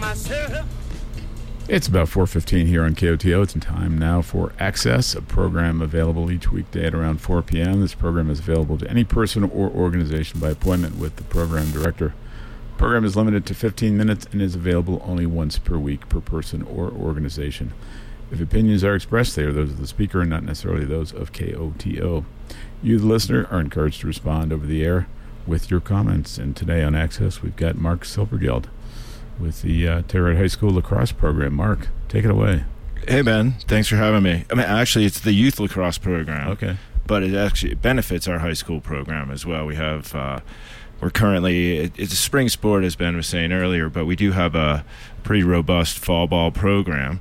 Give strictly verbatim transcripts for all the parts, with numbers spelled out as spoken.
myself. It's about four fifteen here on K O T O. It's in time now for Access, a program available each weekday at around four p.m. This program is available to any person or organization by appointment with the program director. The program is limited to fifteen minutes and is available only once per week per person or organization. If opinions are expressed, they are those of the speaker and not necessarily those of K O T O. You, the listener, are encouraged to respond over the air with your comments. And today on Access, we've got Mark Silvergeld with the uh, Telluride High School lacrosse program. Mark, take it away. Hey, Ben. Thanks for having me. I mean, actually, it's the youth lacrosse program. Okay. But it actually benefits our high school program as well. We have, uh, we're currently, it, it's a spring sport, as Ben was saying earlier, but we do have a pretty robust fall ball program.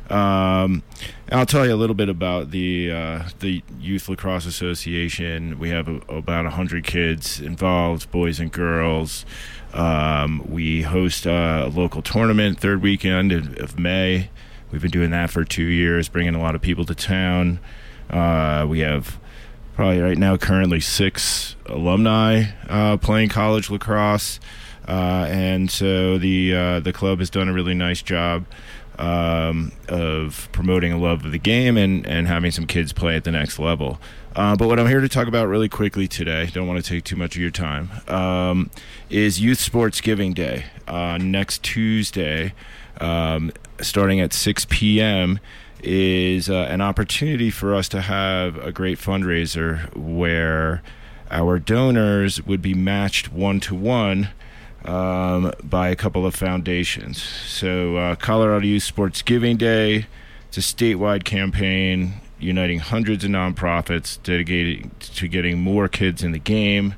Um, I'll tell you a little bit about the uh, the Youth Lacrosse Association. We have a, about one hundred kids involved, boys and girls. Um, we host a local tournament third weekend of, of May. We've been doing that for two years, bringing a lot of people to town. Uh, we have probably right now currently six alumni uh, playing college lacrosse, uh, and so the uh, the club has done a really nice job um, of promoting a love of the game and, and having some kids play at the next level. Uh, but what I'm here to talk about really quickly today, don't want to take too much of your time, um, is Youth Sports Giving Day. Uh, next Tuesday, um, starting at six p.m., is uh, an opportunity for us to have a great fundraiser where our donors would be matched one-to-one um, by a couple of foundations. So uh, Colorado Youth Sports Giving Day, it's a statewide campaign uniting hundreds of nonprofits dedicated to getting more kids in the game.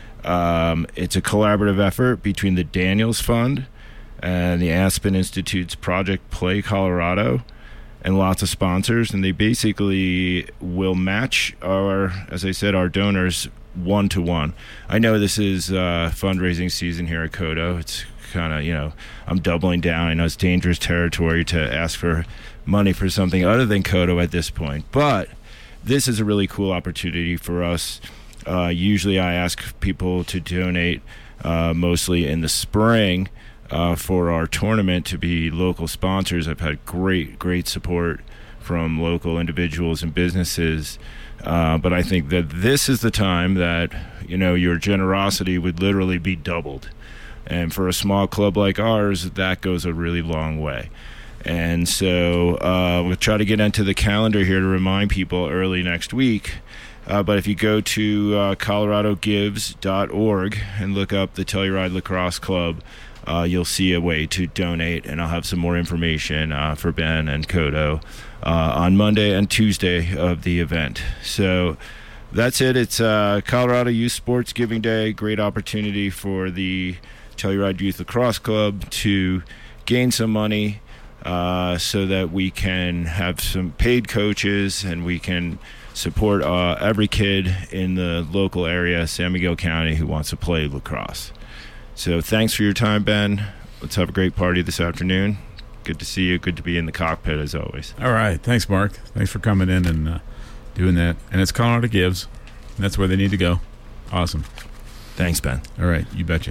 Um, it's a collaborative effort between the Daniels Fund and the Aspen Institute's Project Play Colorado and lots of sponsors, and they basically will match our, as I said, our donors one to one. I know this is uh, fundraising season here at Kodo. It's kind of, you know, I'm doubling down. I know it's dangerous territory to ask for money for something other than Kodo at this point, but this is a really cool opportunity for us. Uh, usually I ask people to donate uh, mostly in the spring uh, for our tournament to be local sponsors. I've had great, great support from local individuals and businesses, uh, but I think that this is the time that, you know, your generosity would literally be doubled. And for a small club like ours, that goes a really long way. And so uh, we'll try to get into the calendar here to remind people early next week. Uh, but if you go to uh, colorado gives dot org and look up the Telluride Lacrosse Club, uh, you'll see a way to donate. And I'll have some more information uh, for Ben and Kodo uh, on Monday and Tuesday of the event. So that's it. It's uh, Colorado Youth Sports Giving Day. Great opportunity for the Telluride Youth Lacrosse Club to gain some money uh, so that we can have some paid coaches and we can support uh, every kid in the local area, San Miguel County, who wants to play lacrosse. So thanks for your time, Ben. Let's have a great party this afternoon. Good to see you. Good to be in the cockpit, as always. All right. Thanks, Mark. Thanks for coming in and uh, doing that. And it's Colorado Gives. And that's where they need to go. Awesome. Thanks, Ben. All right. You betcha.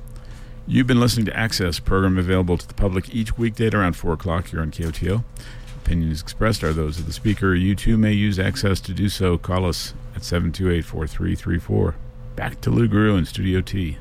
You've been listening to Access, program available to the public each weekday at around four o'clock here on K O T O. Opinions expressed are those of the speaker. You too may use Access to do so. Call us at seven two eight, four three three four. Back to Lou Guru in Studio T.